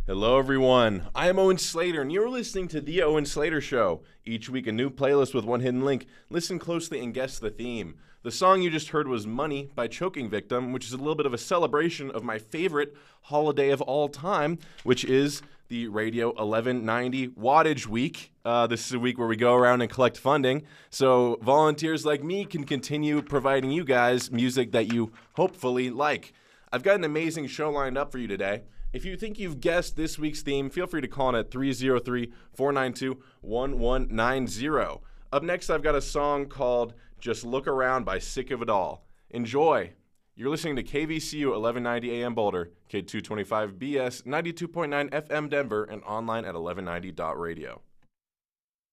Hello, everyone. I am Owen Slater, and you're listening to The Owen Slater Show. Each week, a new playlist with one hidden link. Listen closely and guess the theme. The song you just heard was Money by Choking Victim, which is a little bit of a celebration of my favorite holiday of all time, which is the Radio 1190 Wattage Week. This is a week where we go around and collect funding, so volunteers like me can continue providing you guys music that you hopefully like. I've got an amazing show lined up for you today. If you think you've guessed this week's theme, feel free to call in at 303-492-1190. Up next, I've got a song called Just Look Around by Sick of It All. Enjoy. You're listening to KVCU 1190 AM Boulder, K225BS 92.9 FM Denver, and online at 1190.radio.